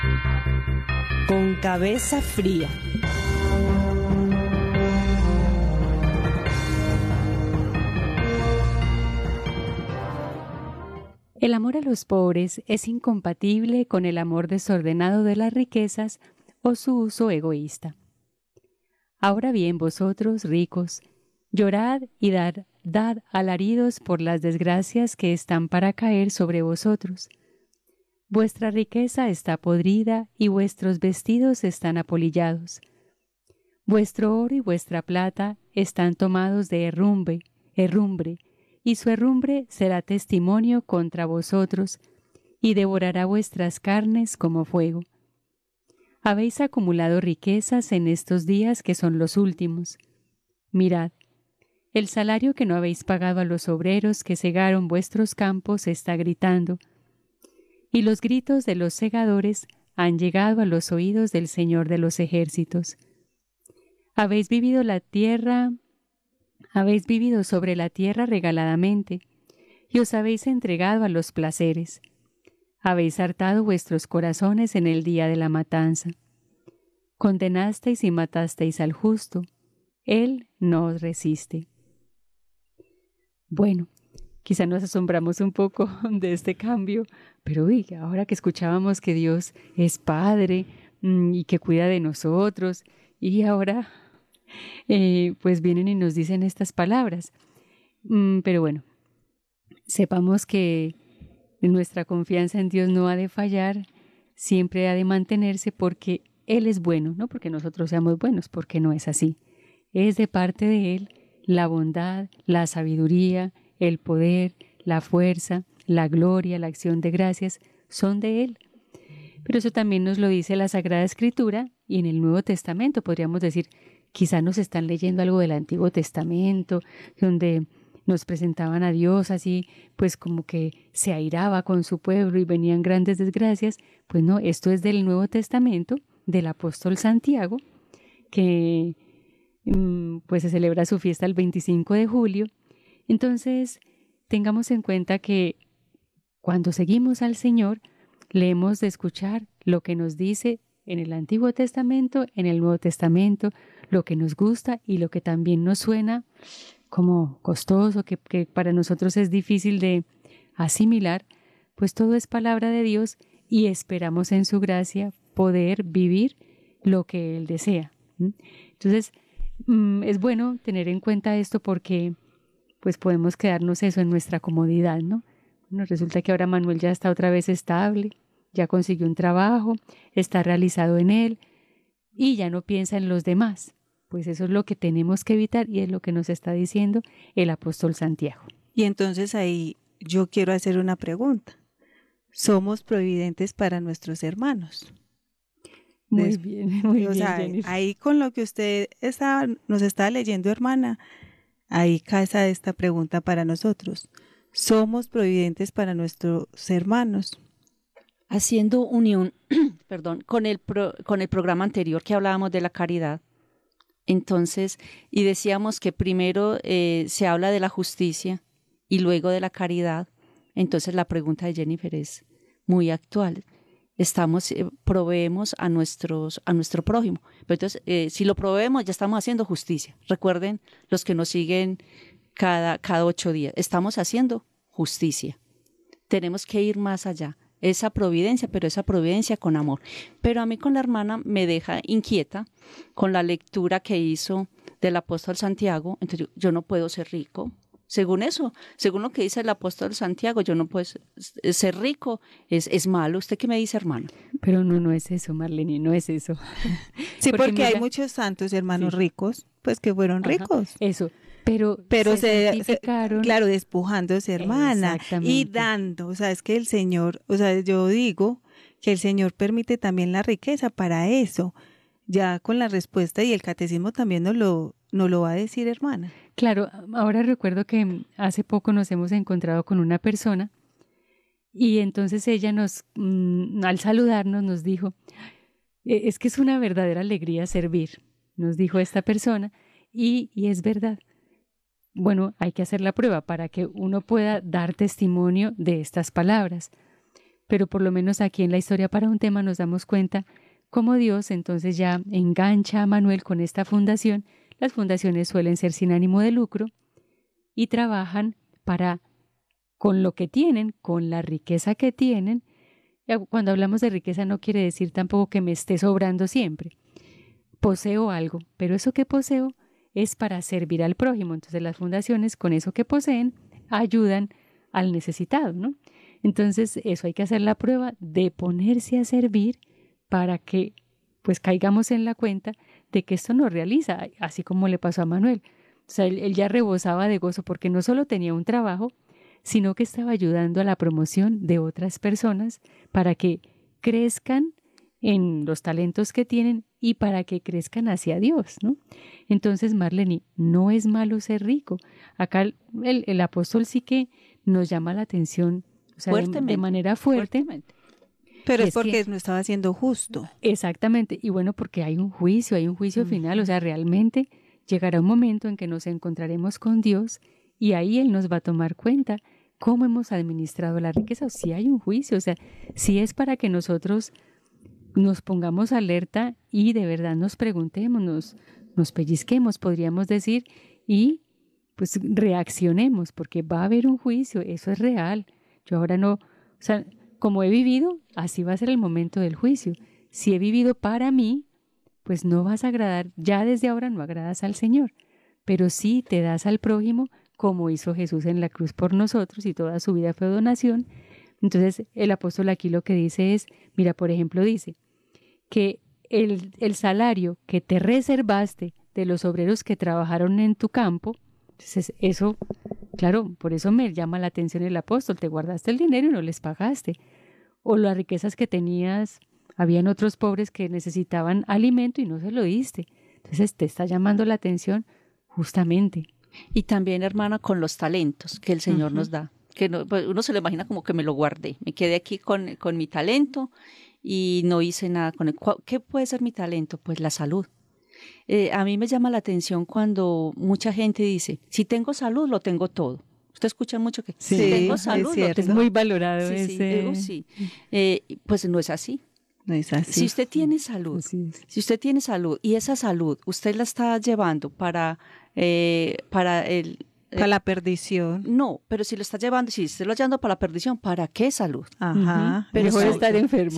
Con cabeza fría. El amor a los pobres es incompatible con el amor desordenado de las riquezas o su uso egoísta. Ahora bien, vosotros, ricos, llorad y dad alaridos por las desgracias que están para caer sobre vosotros. Vuestra riqueza está podrida y vuestros vestidos están apolillados. Vuestro oro y vuestra plata están tomados de herrumbre, y su herrumbre será testimonio contra vosotros, y devorará vuestras carnes como fuego. Habéis acumulado riquezas en estos días que son los últimos. Mirad, el salario que no habéis pagado a los obreros que segaron vuestros campos está gritando, y los gritos de los segadores han llegado a los oídos del Señor de los ejércitos. Habéis vivido sobre la tierra regaladamente, y os habéis entregado a los placeres. Habéis hartado vuestros corazones en el día de la matanza. Condenasteis y matasteis al justo. Él no os resiste. Bueno, quizá nos asombramos un poco de este cambio, pero ahora que escuchábamos que Dios es Padre y que cuida de nosotros, y ahora pues vienen y nos dicen estas palabras. Pero bueno, sepamos que nuestra confianza en Dios no ha de fallar, siempre ha de mantenerse porque Él es bueno, no porque nosotros seamos buenos, porque no es así. Es de parte de Él la bondad, la sabiduría, el poder, la fuerza, la gloria, la acción de gracias, son de Él. Pero eso también nos lo dice la Sagrada Escritura y en el Nuevo Testamento podríamos decir, quizá nos están leyendo algo del Antiguo Testamento, donde nos presentaban a Dios así, pues como que se airaba con su pueblo y venían grandes desgracias. Pues no, esto es del Nuevo Testamento, del apóstol Santiago, que pues se celebra su fiesta el 25 de julio. Entonces, tengamos en cuenta que cuando seguimos al Señor, le hemos de escuchar lo que nos dice en el Antiguo Testamento, en el Nuevo Testamento, lo que nos gusta y lo que también nos suena como costoso, que para nosotros es difícil de asimilar, pues todo es palabra de Dios y esperamos en su gracia poder vivir lo que Él desea. Entonces, es bueno tener en cuenta esto porque pues podemos quedarnos eso en nuestra comodidad, ¿no? Bueno, resulta que ahora Manuel ya está otra vez estable, ya consiguió un trabajo, está realizado en él y ya no piensa en los demás. Pues eso es lo que tenemos que evitar y es lo que nos está diciendo el apóstol Santiago. Y entonces ahí yo quiero hacer una pregunta. ¿Somos providentes para nuestros hermanos? Muy bien, Jennifer. Ahí con lo que usted nos está leyendo, hermana, ahí casa esta pregunta para nosotros. ¿Somos providentes para nuestros hermanos? Haciendo unión, con el programa anterior que hablábamos de la caridad, entonces, y decíamos que primero se habla de la justicia y luego de la caridad, entonces la pregunta de Jennifer es muy actual. Proveemos a nuestro prójimo. Pero entonces, si lo proveemos, ya estamos haciendo justicia. Recuerden, los que nos siguen cada 8 días, estamos haciendo justicia. Tenemos que ir más allá. Esa providencia, pero esa providencia con amor. Pero a mí con la hermana me deja inquieta con la lectura que hizo del apóstol Santiago. Entonces, yo no puedo ser rico. Según eso, según lo que dice el apóstol Santiago, yo no puedo ser rico, es malo. ¿Usted qué me dice, hermano? Pero no es eso, Marlene, no es eso. Sí, porque mira, hay muchos santos hermanos ricos, pues que fueron ricos. Eso, pero se claro, despojándose, hermana, y dando. O sea, es que el Señor, o sea, yo digo que el Señor permite también la riqueza para eso. Ya con la respuesta y el catecismo también nos lo va a decir, hermana. Claro, ahora recuerdo que hace poco nos hemos encontrado con una persona y entonces ella al saludarnos nos dijo, es que es una verdadera alegría servir, nos dijo esta persona y es verdad. Bueno, hay que hacer la prueba para que uno pueda dar testimonio de estas palabras. pero por lo menos aquí en la historia para un tema nos damos cuenta cómo Dios entonces ya engancha a Manuel con esta fundación. Las fundaciones suelen ser sin ánimo de lucro y trabajan para, con lo que tienen, con la riqueza que tienen. Cuando hablamos de riqueza no quiere decir tampoco que me esté sobrando siempre. Poseo algo, pero eso que poseo es para servir al prójimo. Entonces las fundaciones con eso que poseen ayudan al necesitado, ¿no? Entonces eso hay que hacer la prueba de ponerse a servir para que pues caigamos en la cuenta de que esto nos realiza, así como le pasó a Manuel. O sea, él ya rebosaba de gozo porque no solo tenía un trabajo, sino que estaba ayudando a la promoción de otras personas para que crezcan en los talentos que tienen y para que crezcan hacia Dios, ¿no? Entonces, Marlene, no es malo ser rico. Acá el apóstol sí que nos llama la atención, o sea, de manera fuerte. Pero es porque no estaba siendo justo. Exactamente. Y bueno, porque hay un juicio final. O sea, realmente llegará un momento en que nos encontraremos con Dios y ahí Él nos va a tomar cuenta cómo hemos administrado la riqueza. Si hay un juicio, o sea, si es para que nosotros nos pongamos alerta y de verdad nos preguntemos, nos pellizquemos, podríamos decir, y pues reaccionemos, porque va a haber un juicio, eso es real. Yo ahora no, o sea, como he vivido, así va a ser el momento del juicio. Si he vivido para mí, pues no vas a agradar, ya desde ahora no agradas al Señor, pero sí te das al prójimo como hizo Jesús en la cruz por nosotros y toda su vida fue donación. Entonces el apóstol aquí lo que dice es, mira, por ejemplo, dice que el salario que te reservaste de los obreros que trabajaron en tu campo, entonces eso, claro, por eso me llama la atención el apóstol, te guardaste el dinero y no les pagaste. O las riquezas que tenías, habían otros pobres que necesitaban alimento y no se lo diste. Entonces te está llamando la atención justamente. Y también, hermana, con los talentos que el Señor nos da. Que no, pues uno se lo imagina como que me lo guardé, me quedé aquí con mi talento y no hice nada con él. ¿Qué puede ser mi talento? Pues la salud. A mí me llama la atención cuando mucha gente dice, si tengo salud, lo tengo todo. Usted escucha mucho que sí, si tengo salud, lo tengo. Es muy valorado sí, ese. Sí. Pues no es así. No es así. Si usted tiene salud, y esa salud usted la está llevando para la perdición. No, pero si lo está llevando, si usted lo está llevando para la perdición, ¿para qué salud? Ajá. Pero mejor estar enfermo.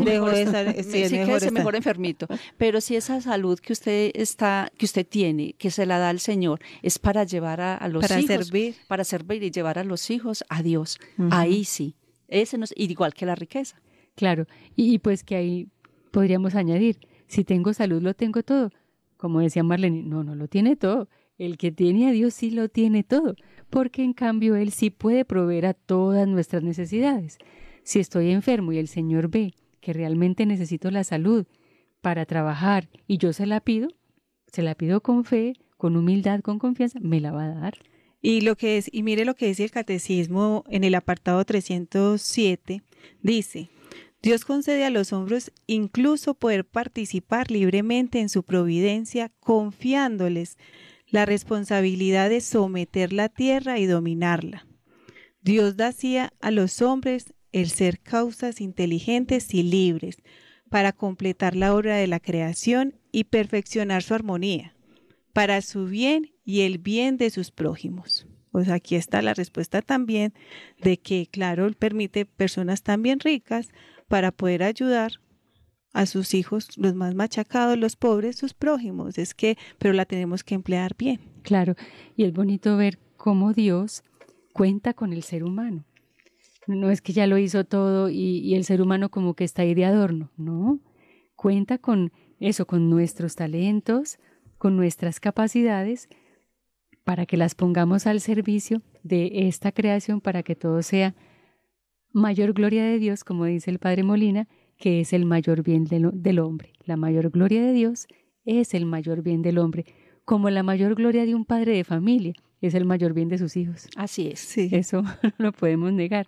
Mejor enfermito. Pero si esa salud que usted tiene, que se la da el Señor, es para llevar a los hijos. Para servir y llevar a los hijos a Dios. Ahí sí. Ese no es igual que la riqueza. Claro. Y pues que ahí podríamos añadir, si tengo salud, lo tengo todo. Como decía Marlene, no lo tiene todo. El que tiene a Dios sí lo tiene todo, porque en cambio Él sí puede proveer a todas nuestras necesidades. Si estoy enfermo y el Señor ve que realmente necesito la salud para trabajar y yo se la pido con fe, con humildad, con confianza, me la va a dar. Y mire lo que dice el Catecismo en el apartado 307, dice: Dios concede a los hombres incluso poder participar libremente en su providencia, confiándoles la responsabilidad de someter la tierra y dominarla. Dios da así a los hombres el ser causas inteligentes y libres para completar la obra de la creación y perfeccionar su armonía, para su bien y el bien de sus prójimos. Pues aquí está la respuesta también de que, claro, Él permite personas también ricas para poder ayudar a sus hijos, los más machacados, los pobres, sus prójimos. Pero la tenemos que emplear bien. Claro, y es bonito ver cómo Dios cuenta con el ser humano. No es que ya lo hizo todo y el ser humano como que está ahí de adorno, no. Cuenta con eso, con nuestros talentos, con nuestras capacidades, para que las pongamos al servicio de esta creación, para que todo sea mayor gloria de Dios, como dice el Padre Molina, que es el mayor bien del hombre. La mayor gloria de Dios es el mayor bien del hombre, como la mayor gloria de un padre de familia es el mayor bien de sus hijos. Así es. Sí. Eso no lo podemos negar.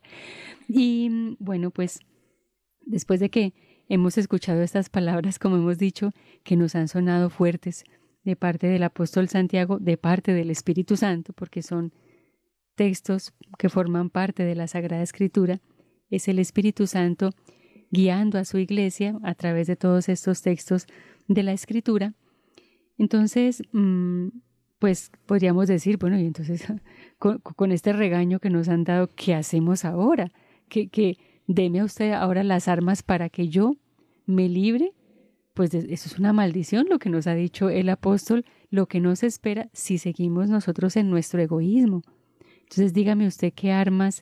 Y bueno, pues después de que hemos escuchado estas palabras, como hemos dicho, que nos han sonado fuertes de parte del apóstol Santiago, de parte del Espíritu Santo, porque son textos que forman parte de la Sagrada Escritura, es el Espíritu Santo guiando a su iglesia a través de todos estos textos de la Escritura. Entonces, pues podríamos decir, bueno, y entonces con este regaño que nos han dado, ¿qué hacemos ahora? Que deme a usted ahora las armas para que yo me libre. Pues eso es una maldición, lo que nos ha dicho el apóstol, lo que nos espera si seguimos nosotros en nuestro egoísmo. Entonces dígame usted qué armas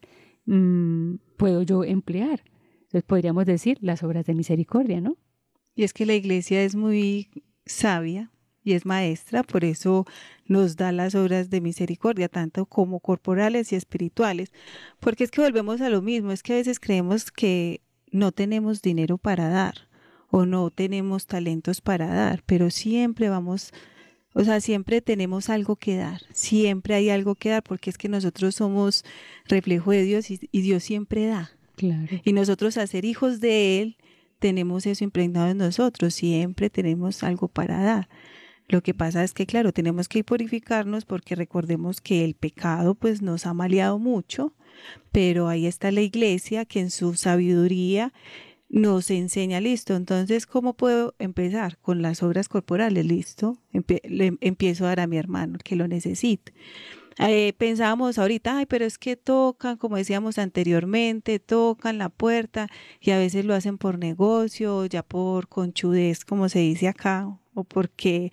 puedo yo emplear. Entonces podríamos decir las obras de misericordia, ¿no? Y es que la iglesia es muy sabia y es maestra, por eso nos da las obras de misericordia, tanto como corporales y espirituales. Porque es que volvemos a lo mismo, es que a veces creemos que no tenemos dinero para dar o no tenemos talentos para dar, pero siempre siempre tenemos algo que dar, siempre hay algo que dar, porque es que nosotros somos reflejo de Dios y Dios siempre da. Claro. Y nosotros, a ser hijos de Él, tenemos eso impregnado en nosotros, siempre tenemos algo para dar. Lo que pasa es que, claro, tenemos que purificarnos porque recordemos que el pecado pues nos ha maleado mucho, pero ahí está la iglesia que en su sabiduría nos enseña, listo, entonces, ¿cómo puedo empezar? Con las obras corporales, listo, le empiezo a dar a mi hermano que lo necesite. Pensábamos ahorita, pero es que tocan, como decíamos anteriormente, tocan la puerta y a veces lo hacen por negocio, o ya por conchudez, como se dice acá, o porque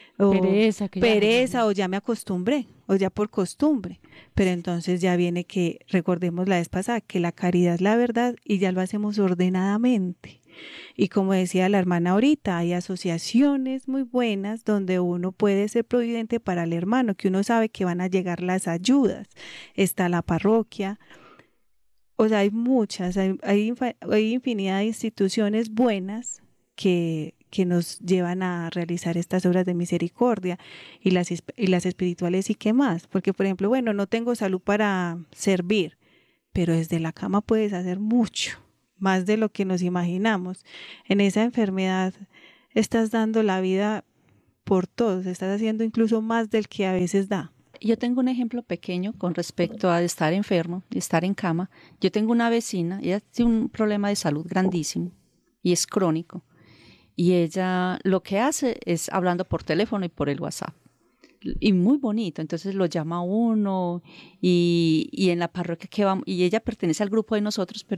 pereza, o ya me acostumbré, o ya por costumbre. Pero entonces ya viene que, recordemos la vez pasada, que la caridad es la verdad y ya lo hacemos ordenadamente. Y como decía la hermana ahorita, hay asociaciones muy buenas donde uno puede ser providente para el hermano, que uno sabe que van a llegar las ayudas. Está la parroquia, o sea, hay muchas, hay infinidad de instituciones buenas que nos llevan a realizar estas obras de misericordia y las espirituales y qué más. Porque, por ejemplo, bueno, no tengo salud para servir, pero desde la cama puedes hacer mucho, más de lo que nos imaginamos. En esa enfermedad estás dando la vida por todos, estás haciendo incluso más del que a veces da. Yo tengo un ejemplo pequeño con respecto a estar enfermo y estar en cama. Yo tengo una vecina, ella tiene un problema de salud grandísimo y es crónico. Y ella lo que hace es hablando por teléfono y por el WhatsApp. Y muy bonito, entonces lo llama a uno y en la parroquia que vamos, y ella pertenece al grupo de nosotros, pero